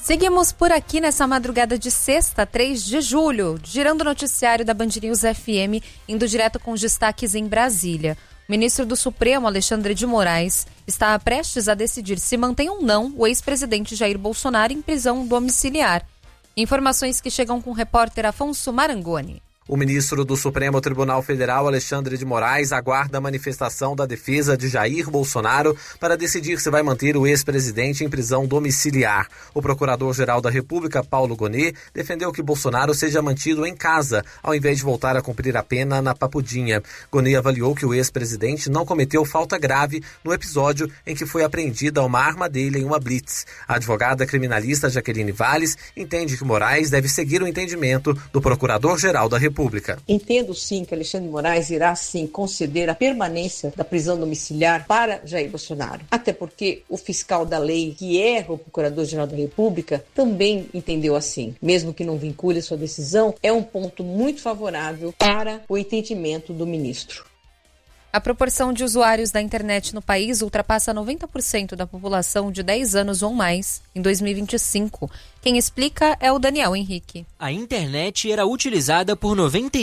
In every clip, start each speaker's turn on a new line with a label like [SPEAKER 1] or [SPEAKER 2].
[SPEAKER 1] Seguimos por aqui nessa madrugada de sexta, 3 de julho, girando o noticiário da Band News FM, indo direto com os destaques em Brasília. O ministro do Supremo, Alexandre de Moraes, está prestes a decidir se mantém ou não o ex-presidente Jair Bolsonaro em prisão domiciliar. Informações que chegam com o repórter Afonso Marangoni.
[SPEAKER 2] O ministro do Supremo Tribunal Federal, Alexandre de Moraes, aguarda a manifestação da defesa de Jair Bolsonaro para decidir se vai manter o ex-presidente em prisão domiciliar. O procurador-geral da República, Paulo Gonet, defendeu que Bolsonaro seja mantido em casa, ao invés de voltar a cumprir a pena na Papudinha. Gonet avaliou que o ex-presidente não cometeu falta grave no episódio em que foi apreendida uma arma dele em uma blitz. A advogada criminalista Jaqueline Valles entende que Moraes deve seguir o entendimento do procurador-geral da República.
[SPEAKER 3] Entendo sim que Alexandre de Moraes irá sim conceder a permanência da prisão domiciliar para Jair Bolsonaro. Até porque o fiscal da lei, que é o Procurador-Geral da República, também entendeu assim. Mesmo que não vincule a sua decisão, é um ponto muito favorável para o entendimento do ministro.
[SPEAKER 1] A proporção de usuários da internet no país ultrapassa 90% da população de 10 anos ou mais em 2025. Quem explica é o Daniel Henrique.
[SPEAKER 4] A internet era utilizada por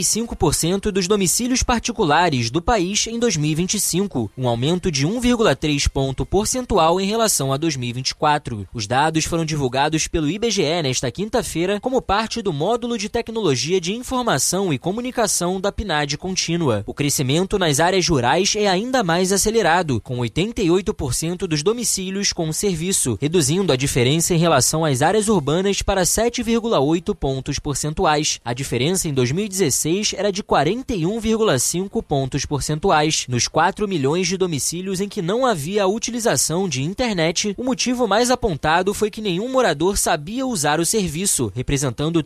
[SPEAKER 4] 95% dos domicílios particulares do país em 2025, um aumento de 1,3 ponto percentual em relação a 2024. Os dados foram divulgados pelo IBGE nesta quinta-feira como parte do Módulo de Tecnologia de Informação e Comunicação da PNAD contínua. O crescimento nas áreas rurais é ainda mais acelerado, com 88% dos domicílios com serviço, reduzindo a diferença em relação às áreas urbanas para 7,8 pontos percentuais. A diferença em 2016 era de 41,5 pontos percentuais. Nos 4 milhões de domicílios em que não havia a utilização de internet, o motivo mais apontado foi que nenhum morador sabia usar o serviço, representando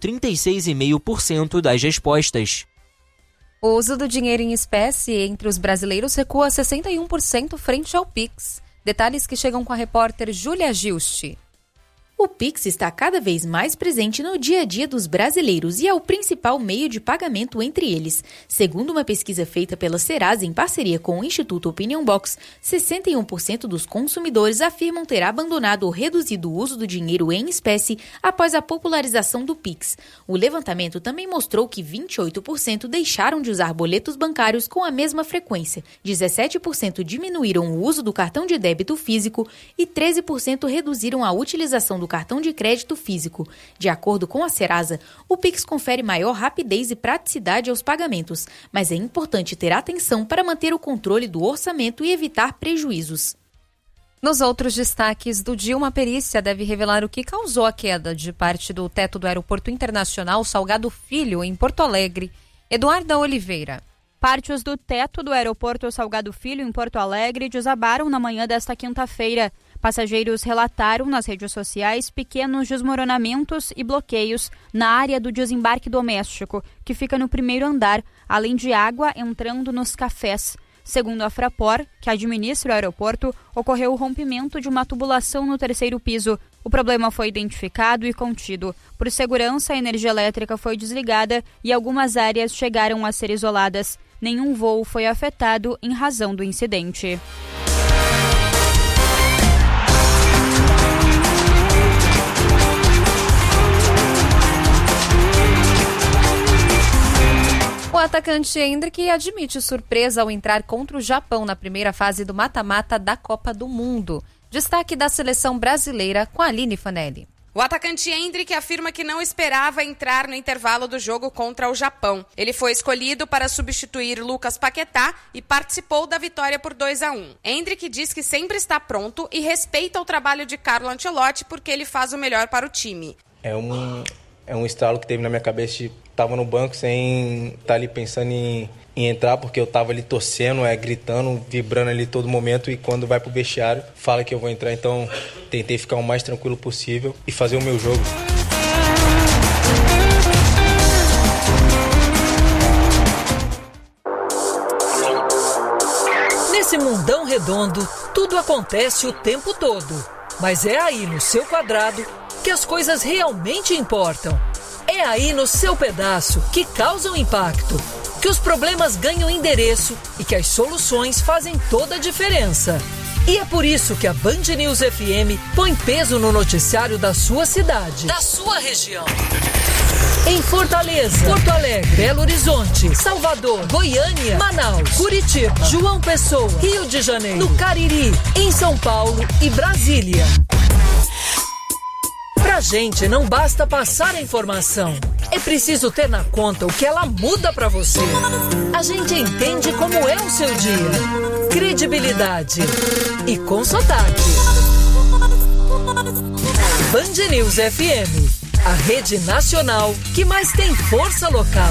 [SPEAKER 4] 36,5% das respostas.
[SPEAKER 1] O uso do dinheiro em espécie entre os brasileiros recua 61% frente ao Pix. Detalhes que chegam com a repórter Júlia Giusti.
[SPEAKER 5] O Pix está cada vez mais presente no dia a dia dos brasileiros e é o principal meio de pagamento entre eles. Segundo uma pesquisa feita pela Serasa em parceria com o Instituto Opinion Box, 61% dos consumidores afirmam ter abandonado ou reduzido o uso do dinheiro em espécie após a popularização do Pix. O levantamento também mostrou que 28% deixaram de usar boletos bancários com a mesma frequência, 17% diminuíram o uso do cartão de débito físico e 13% reduziram a utilização do cartão de crédito físico. De acordo com a Serasa, o Pix confere maior rapidez e praticidade aos pagamentos, mas é importante ter atenção para manter o controle do orçamento e evitar prejuízos.
[SPEAKER 1] Nos outros destaques do dia, uma perícia deve revelar o que causou a queda de parte do teto do Aeroporto Internacional Salgado Filho, em Porto Alegre. Eduarda Oliveira.
[SPEAKER 6] Partes do teto do Aeroporto Salgado Filho, em Porto Alegre, desabaram na manhã desta quinta-feira. Passageiros relataram nas redes sociais pequenos desmoronamentos e bloqueios na área do desembarque doméstico, que fica no primeiro andar, além de água entrando nos cafés. Segundo a Fraport, que administra o aeroporto, ocorreu o rompimento de uma tubulação no terceiro piso. O problema foi identificado e contido. Por segurança, a energia elétrica foi desligada e algumas áreas chegaram a ser isoladas. Nenhum voo foi afetado em razão do incidente.
[SPEAKER 1] O atacante Endrick admite surpresa ao entrar contra o Japão na primeira fase do mata-mata da Copa do Mundo. Destaque da seleção brasileira com a Aline Fanelli.
[SPEAKER 7] O atacante Endrick afirma que não esperava entrar no intervalo do jogo contra o Japão. Ele foi escolhido para substituir Lucas Paquetá e participou da vitória por 2-1. Endrick diz que sempre está pronto e respeita o trabalho de Carlo Ancelotti porque ele faz o melhor para o time.
[SPEAKER 8] É um estalo que teve na minha cabeça. Estava no banco sem estar ali pensando em entrar, porque eu estava ali torcendo, gritando, vibrando ali todo momento, e quando vai pro vestiário, fala que eu vou entrar. Então, tentei ficar o mais tranquilo possível e fazer o meu jogo.
[SPEAKER 9] Nesse mundão redondo, tudo acontece o tempo todo. Mas é aí no seu quadrado que as coisas realmente importam. É aí no seu pedaço que causam impacto, que os problemas ganham endereço e que as soluções fazem toda a diferença. E é por isso que a Band News FM põe peso no noticiário da sua cidade, da sua região. Em Fortaleza, Porto Alegre, Belo Horizonte, Salvador, Goiânia, Manaus, Curitiba, João Pessoa, Rio de Janeiro, no Cariri, em São Paulo e Brasília. Pra gente não basta passar a informação, é preciso ter na conta o que ela muda pra você. A gente entende como é o seu dia. Credibilidade e com sotaque. Band News FM, a rede nacional que mais tem força local.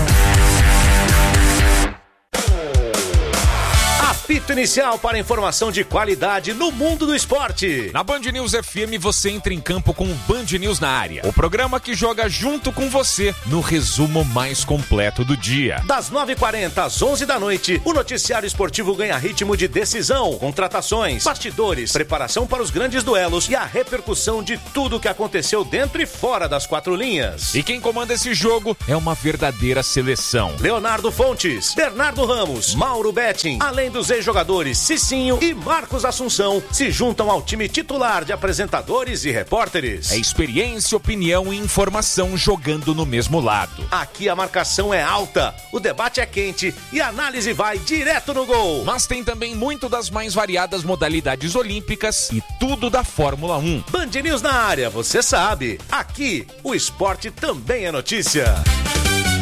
[SPEAKER 10] Apito inicial para informação de qualidade no mundo do esporte.
[SPEAKER 11] Na Band News FM você entra em campo com o Band News na área. O programa que joga junto com você no resumo mais completo do dia.
[SPEAKER 10] Das 9h40 às 11 da noite, o noticiário esportivo ganha ritmo de decisão, contratações, bastidores, preparação para os grandes duelos e a repercussão de tudo o que aconteceu dentro e fora das quatro linhas.
[SPEAKER 11] E quem comanda esse jogo é uma verdadeira seleção.
[SPEAKER 10] Leonardo Fontes, Bernardo Ramos, Mauro Betting, além dos ex-jogadores Cicinho e Marcos Assunção, se juntam ao time titular de apresentadores e repórteres.
[SPEAKER 11] É experiência, opinião e informação jogando no mesmo lado.
[SPEAKER 10] Aqui a marcação é alta, o debate é quente e a análise vai direto no gol.
[SPEAKER 11] Mas tem também muito das mais variadas modalidades olímpicas e tudo da Fórmula 1.
[SPEAKER 10] Band News na área, você sabe. Aqui, o esporte também é notícia.